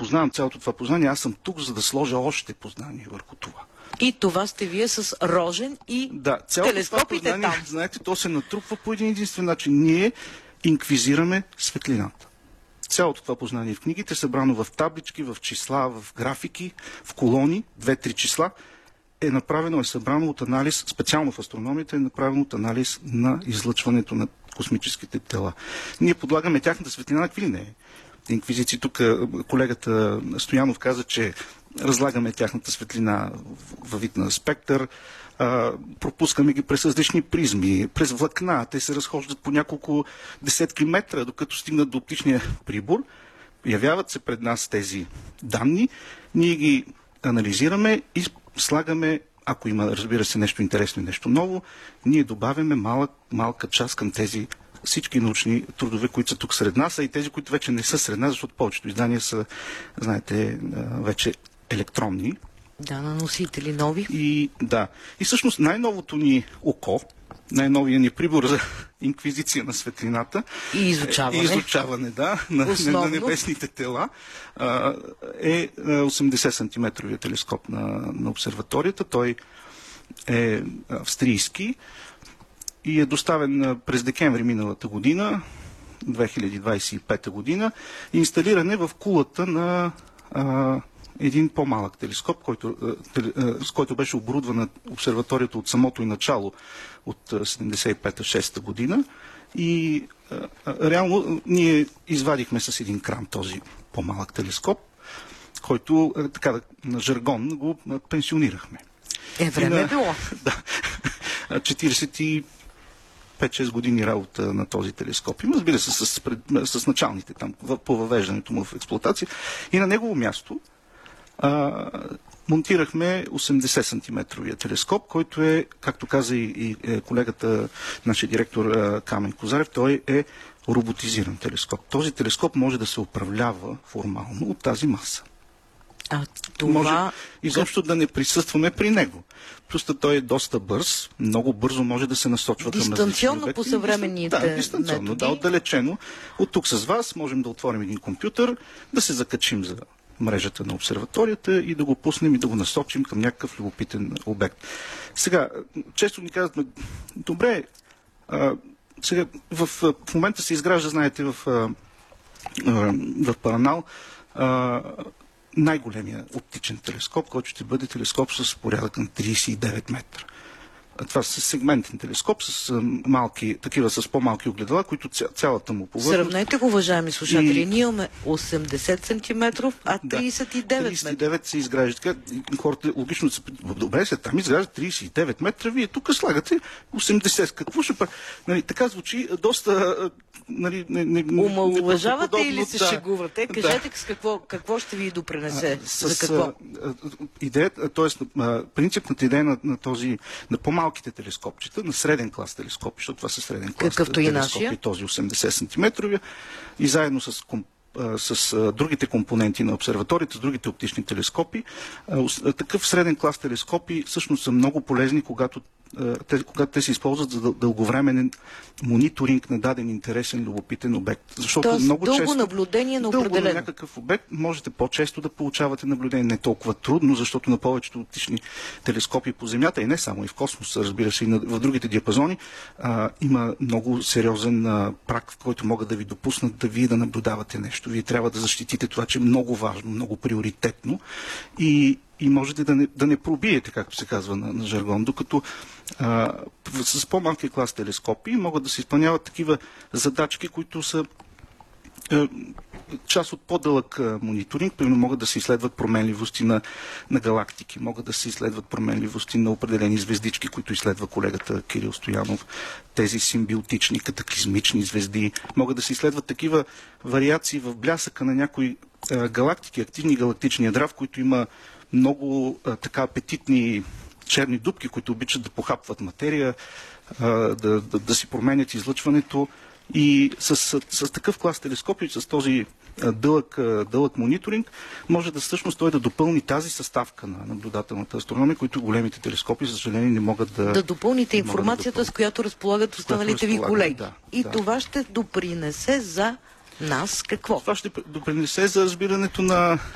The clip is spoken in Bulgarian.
познавам цялото това познание, аз съм тук, за да сложа още познание върху това. И това сте вие с Рожен и телескопите познание, там. знаете, то се натрупва по един единствен начин. Ние инквизираме светлината. Цялото това познание в книгите, събрано в таблички, в числа, в графики, в колони, 2-3 числа, е събрано от анализ, специално в астрономията, е направено от анализ на излъчването на космическите тела. Ние подлагаме тяхната светлина на какви ли не е. Инквизиции. Тук колегата Стоянов каза, че разлагаме тяхната светлина във вид на спектър, пропускаме ги през различни призми, през влакна. Те се разхождат по няколко десетки метра, докато стигнат до оптичния прибор. Явяват се пред нас тези данни, ние ги анализираме и слагаме, ако има, разбира се, нещо интересно и нещо ново, ние добавяме малка част към тези всички научни трудове, които са тук сред нас, а и тези, които вече не са сред нас, защото повечето издания са, знаете, вече електронни. Да, на носители нови. И всъщност най-новото ни око, най-новия ни прибор за инквизиция на светлината и изучаване, на небесните тела е 80 см телескоп на обсерваторията. Той е австрийски и е доставен през декември миналата година, 2025 година, инсталиране в кулата на един по-малък телескоп, с който беше оборудвана обсерваторията от самото и начало от 75-6 година. И реално ние извадихме с един кран този по-малък телескоп, който, така на жаргон, го пенсионирахме. Време е било. Да. 45-6 години работа на този телескоп. Има, разбира се, с началните там, по въвеждането му в експлоатация. И на негово място монтирахме 80 см телескоп, който е, както каза и колегата, нашия директор Камен Козарев, той е роботизиран телескоп. Този телескоп може да се управлява формално от тази маса. Може изобщо да не присъстваме при него. Просто той е доста бърз, много бързо може да се насочва към различни обекти. Дистанционно по съвременните методи. Дистанционно, отдалечено. От тук с вас можем да отворим един компютър, да се закачим за мрежата на обсерваторията и да го пуснем и да го насочим към някакъв любопитен обект. Сега, често ни казват, добре, сега в момента се изгражда, знаете, в Паранал най-големия оптичен телескоп, който ще бъде телескоп с порядък на 39 метра. Това са сегментен телескоп с такива с по-малки огледала, които цялата му повърхност. Сравнете го, уважаеми слушатели. Ние имаме 80 см, а 39 метра. 39 се изгражда. Така, хората логично се... Добре, там изгражда 39 метра, вие тук слагате 80. Какво ще прави? Така звучи доста... Омалуважавате или се шегувате? Кажете с какво ще ви допринесе? За какво? Идеята, т.е. принципната идея на по-малките телескопчета, на среден клас телескопи, защото това са среден клас телескопи, този 80 см, и заедно с другите компоненти на обсерваторията, с другите оптични телескопи, такъв среден клас телескопи всъщност са много полезни, когато те се използват за дълговременен мониторинг на даден интересен, любопитен обект. Защото много често наблюдение на определен. На някакъв обект можете по-често да получавате наблюдение. Не толкова трудно, защото на повечето оптични телескопи по Земята, и не само и в космоса, разбира се, и в другите диапазони, има много сериозен праг, в който могат да ви допуснат вие да наблюдавате нещо. Вие трябва да защитите това, че е много важно, много приоритетно и можете да не пробиете, както се казва на жаргон, докато с по-малки клас телескопи могат да се изпълняват такива задачки, които са част от по-дълъг мониторинг. Примерно могат да се изследват променливости на галактики, могат да се изследват променливости на определени звездички, които изследва колегата Кирил Стоянов, тези симбиотични, катаклизмични звезди. Могат да се изследват такива вариации в блясъка на някои галактики, активни галактични ядра, в които има много така апетитни черни дупки, които обичат да похапват материя, да си променят излъчването. И с такъв клас телескопи, с този дълъг мониторинг, може да всъщност той да допълни тази съставка на наблюдателната астрономия, които големите телескопи, за съжаление, не могат да допълните информацията, с която разполагат останалите ви колеги. Това ще допринесе за нас какво? Това ще допринесе за разбирането на